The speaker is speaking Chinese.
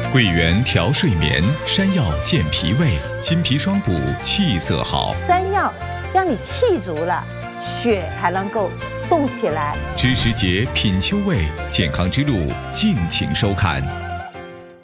桂圆调睡眠，山药健脾胃，金皮双补，气色好。 山药让你气足了，血还能够动起来。 知时节，品秋味，健康之路，敬请收看。